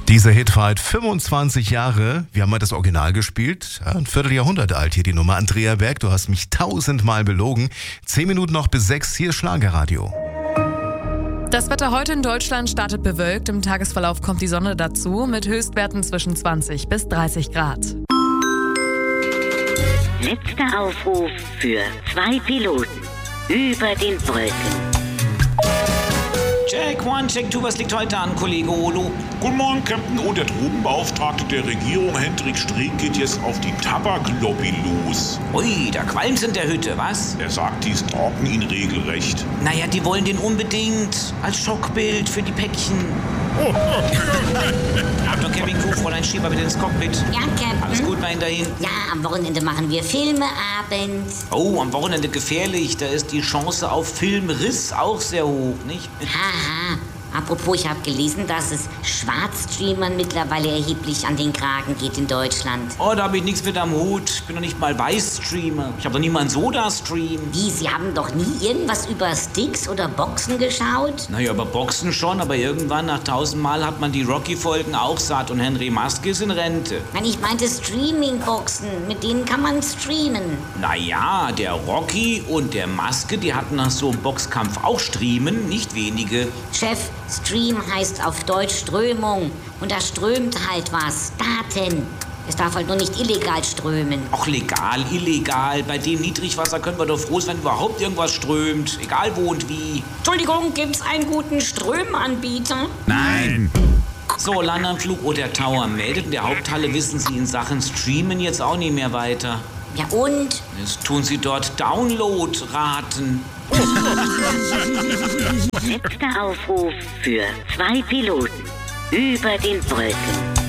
Dieser Hit war halt 25 Jahre. Wir haben mal das Original gespielt. Ja, ein Vierteljahrhundert alt hier die Nummer. Andrea Berg, du hast mich 1000-mal belogen. 10 Minuten noch bis 6, hier Schlagerradio. Das Wetter heute in Deutschland startet bewölkt. Im Tagesverlauf kommt die Sonne dazu mit Höchstwerten zwischen 20 bis 30 Grad. Letzter Aufruf für 2 Piloten über den Wolken. Check 1, Check 2, was liegt heute an, Kollege Olo? Guten Morgen, Captain. Und der Drogenbeauftragte der Regierung, Hendrik Streeck, geht jetzt auf die Tabaklobby los. Ui, da qualmt's in der Hütte, was? Er sagt, die stalken ihn regelrecht. Naja, die wollen den unbedingt als Schockbild für die Päckchen. Dr. Kevin Kuh, Fräulein Schieber, bitte ins Cockpit. Ja, Captain. Alles gut bei Ihnen dahin? Ja, am Wochenende machen wir Filmeabend. Oh, am Wochenende gefährlich. Da ist die Chance auf Filmriss auch sehr hoch, nicht? Haha. Apropos, ich habe gelesen, dass es Schwarzstreamern mittlerweile erheblich an den Kragen geht in Deutschland. Oh, da habe ich nichts mit am Hut. Ich bin doch nicht mal Weißstreamer. Ich habe doch nie mal einen Soda-Stream. Wie, Sie haben doch nie irgendwas über Sticks oder Boxen geschaut? Naja, aber Boxen schon, aber irgendwann nach 1000 Mal hat man die Rocky-Folgen auch satt und Henry Maske ist in Rente. Nein, ich meinte Streaming-Boxen, mit denen kann man streamen. Naja, der Rocky und der Maske, die hatten nach so einem Boxkampf auch Streamen, nicht wenige. Chef, Stream heißt auf Deutsch Strömung. Und da strömt halt was. Daten. Es darf halt nur nicht illegal strömen. Auch legal, illegal. Bei dem Niedrigwasser können wir doch froh sein, wenn überhaupt irgendwas strömt. Egal wo und wie. Entschuldigung, gibt's einen guten Strömanbieter? Nein! So, Landanflug oder Tower meldet. In der Haupthalle wissen Sie in Sachen Streamen jetzt auch nicht mehr weiter. Ja und? Jetzt tun Sie dort Download-Raten. Letzter Aufruf für 2 Piloten über den Wolken.